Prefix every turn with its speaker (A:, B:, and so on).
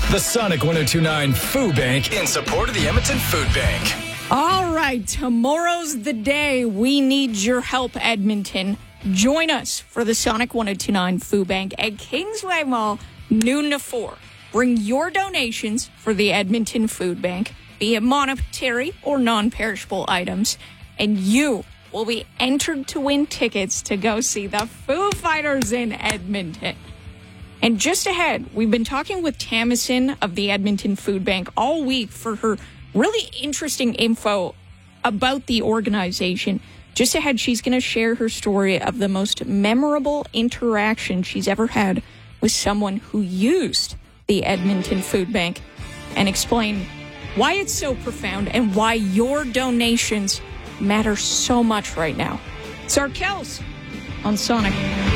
A: The Sonic 1029 Food Bank in support of the Edmonton Food Bank.
B: All right, tomorrow's the day. We need your help, Edmonton. Join us for the Sonic 1029 Food Bank at Kingsway Mall, noon to 4. Bring your donations for the Edmonton Food Bank, be it monetary or non-perishable items, and you will be entered to win tickets to go see the Foo Fighters in Edmonton. And just ahead, we've been talking with Tamison of the Edmonton Food Bank all week for her really interesting info about the organization. Just ahead, she's going to share her story of the most memorable interaction she's ever had with someone who used the Edmonton Food Bank and explain why it's so profound and why your donations matter so much right now. Sarkels on Sonic.